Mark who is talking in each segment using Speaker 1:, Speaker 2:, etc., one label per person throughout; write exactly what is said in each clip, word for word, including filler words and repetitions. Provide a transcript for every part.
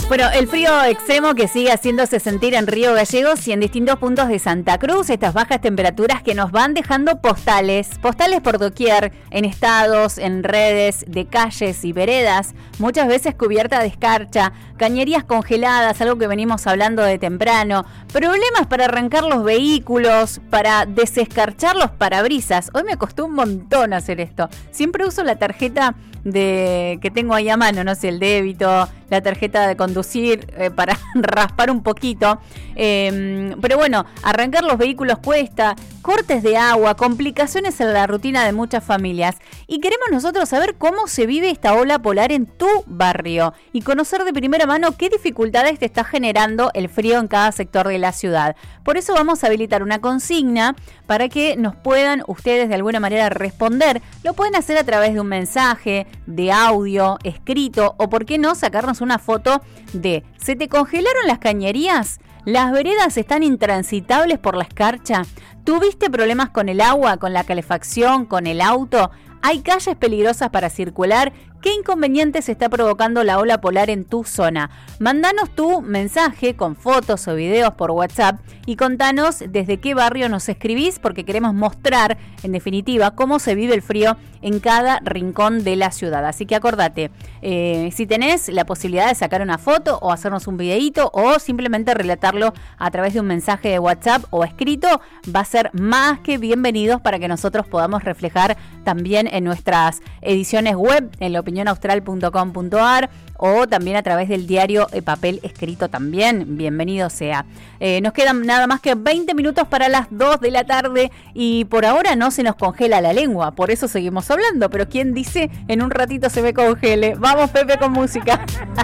Speaker 1: Bueno, el frío extremo que sigue haciéndose sentir en Río Gallegos y en distintos puntos de Santa Cruz, estas bajas temperaturas que nos van dejando postales, postales por doquier, en estados, en redes, de calles y veredas, muchas veces cubierta de escarcha, cañerías congeladas, algo que venimos hablando de temprano, problemas para arrancar los vehículos, para desescarchar los parabrisas. Hoy me costó un montón hacer esto. Siempre uso la tarjeta de que tengo ahí a mano, no sé, el débito, la tarjeta de conducir eh, para raspar un poquito, eh, pero bueno, arrancar los vehículos cuesta, cortes de agua, complicaciones en la rutina de muchas familias, y queremos nosotros saber cómo se vive esta ola polar en tu barrio y conocer de primera mano qué dificultades te está generando el frío en cada sector de la ciudad. Por eso vamos a habilitar una consigna para que nos puedan ustedes de alguna manera responder. Lo pueden hacer a través de un mensaje, de audio, escrito, o por qué no sacarnos una foto de ¿se te congelaron las cañerías? ¿Las veredas están intransitables por la escarcha? ¿Tuviste problemas con el agua, con la calefacción, con el auto? ¿Hay calles peligrosas para circular? ¿Qué inconvenientes está provocando la ola polar en tu zona? Mándanos tu mensaje con fotos o videos por WhatsApp y contanos desde qué barrio nos escribís, porque queremos mostrar, en definitiva, cómo se vive el frío en cada rincón de la ciudad. Así que acordate, eh, si tenés la posibilidad de sacar una foto o hacernos un videíto o simplemente relatarlo a través de un mensaje de WhatsApp o escrito, va a ser más que bienvenidos para que nosotros podamos reflejar también en nuestras ediciones web, en la opinión austral punto com punto a r, o también a través del diario de papel escrito también. Bienvenido sea. Eh, nos quedan nada más que veinte minutos para las dos de la tarde y por ahora no se nos congela la lengua, por eso seguimos hablando, pero ¿quién dice en un ratito se me congele? Vamos, Pepe, con música.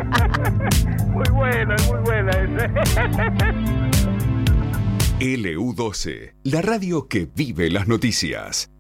Speaker 2: Muy buena, muy buena esa.
Speaker 3: L U doce, la radio que vive las noticias.